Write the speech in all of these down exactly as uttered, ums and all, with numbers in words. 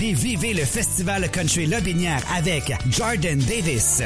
puis vivez le Festival Country Lotbinière avec Jordan Davis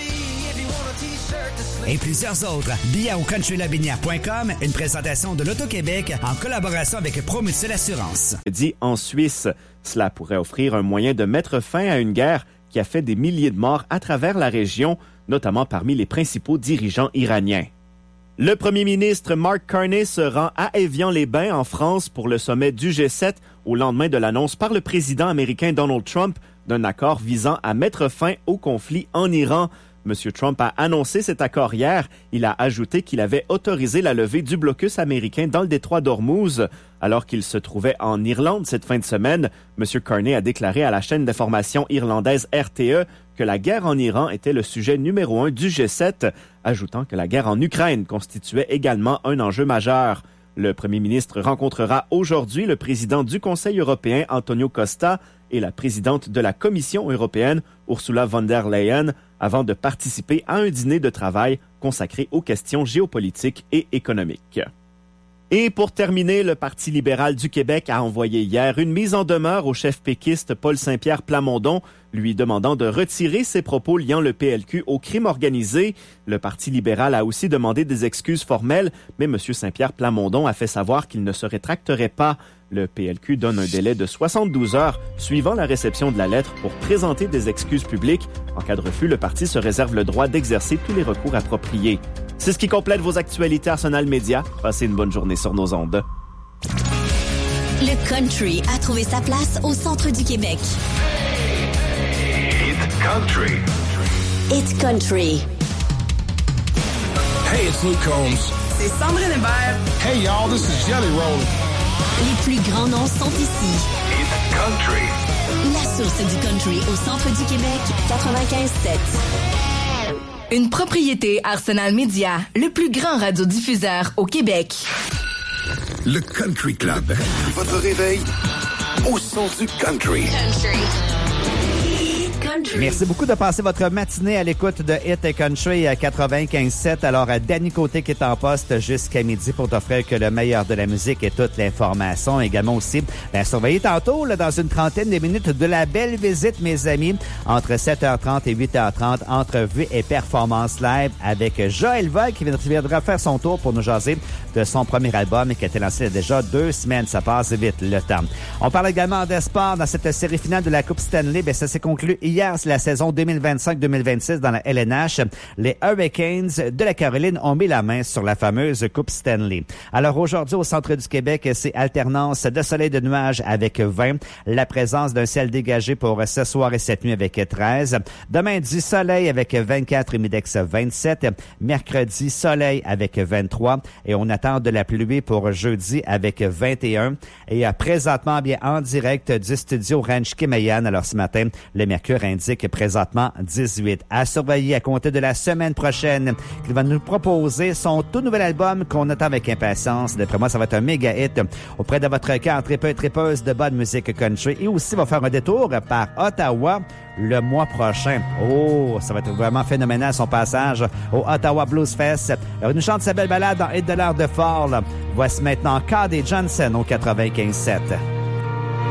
et plusieurs autres. Billets au country lotbinière point com, une présentation de l'Auto-Québec en collaboration avec Promutuelle Assurance. Dit en Suisse, cela pourrait offrir un moyen de mettre fin à une guerre qui a fait des milliers de morts à travers la région, notamment parmi les principaux dirigeants iraniens. Le premier ministre Mark Carney se rend à Évian-les-Bains en France pour le sommet du G sept au lendemain de l'annonce par le président américain Donald Trump d'un accord visant à mettre fin au conflit en Iran. M. Trump a annoncé cet accord hier. Il a ajouté qu'il avait autorisé la levée du blocus américain dans le détroit d'Ormuz. Alors qu'il se trouvait en Irlande cette fin de semaine, M. Carney a déclaré à la chaîne d'information irlandaise R T E que la guerre en Iran était le sujet numéro un du G sept, ajoutant que la guerre en Ukraine constituait également un enjeu majeur. Le premier ministre rencontrera aujourd'hui le président du Conseil européen, Antonio Costa, et la présidente de la Commission européenne, Ursula von der Leyen, avant de participer à un dîner de travail consacré aux questions géopolitiques et économiques. Et pour terminer, le Parti libéral du Québec a envoyé hier une mise en demeure au chef péquiste Paul Saint-Pierre Plamondon, lui demandant de retirer ses propos liant le P L Q au crime organisé. Le Parti libéral a aussi demandé des excuses formelles, mais M. Saint-Pierre Plamondon a fait savoir qu'il ne se rétracterait pas. Le P L Q donne un délai de soixante-douze heures suivant la réception de la lettre pour présenter des excuses publiques. En cas de refus, le parti se réserve le droit d'exercer tous les recours appropriés. C'est ce qui complète vos actualités Arsenal Média. Passez une bonne journée sur nos ondes. Le country a trouvé sa place au centre du Québec. It's country. It's country. Hey, it's Luke Combs. C'est Sandrine Hébert. Hey, y'all, this is Jelly Roll. Les plus grands noms sont ici. It's country. La source du country au centre du Québec, quatre-vingt-quinze sept. Une propriété Arsenal Média, le plus grand radiodiffuseur au Québec. Le Country Club. Votre réveil au son du country. Country. Merci beaucoup de passer votre matinée à l'écoute de Hit et Country à quatre-vingt-quinze sept. Alors, Danny Côté qui est en poste jusqu'à midi pour t'offrir que le meilleur de la musique et toute l'information. Également aussi, bien, surveillez tantôt, là, dans une trentaine de minutes, de la belle visite, mes amis, entre sept heures trente et huit heures trente, entrevue et performance live avec Joël Vogue qui viendra faire son tour pour nous jaser de son premier album qui a été lancé il y a déjà deux semaines. Ça passe vite, le temps. On parle également des sports dans cette série finale de la Coupe Stanley. Bien, ça s'est conclu hier. C'est la saison deux mille vingt-cinq deux mille vingt-six dans la L N H. Les Hurricanes de la Caroline ont mis la main sur la fameuse Coupe Stanley. Alors aujourd'hui, au centre du Québec, c'est alternance de soleil et de nuages avec vingt. La présence d'un ciel dégagé pour ce soir et cette nuit avec treize. Demain, du soleil avec vingt-quatre et Midex vingt-sept. Mercredi, soleil avec vingt-trois. Et on attend de la pluie pour jeudi avec vingt et un. Et présentement, bien en direct du studio Ranch Kimayan. Alors ce matin, le mercure indique présentement dix-huit. À surveiller à compter de la semaine prochaine, qu'il va nous proposer son tout nouvel album qu'on attend avec impatience. D'après moi, ça va être un méga hit auprès de votre cœur tripeux et tripeuse de bonne musique country. Et aussi, va faire un détour par Ottawa le mois prochain. Oh, ça va être vraiment phénoménal son passage au Ottawa Blues Fest. Alors, il nous chante sa belle balade dans Hit de l'heure de Fall. Voici maintenant Cody Johnson au quatre-vingt-quinze sept.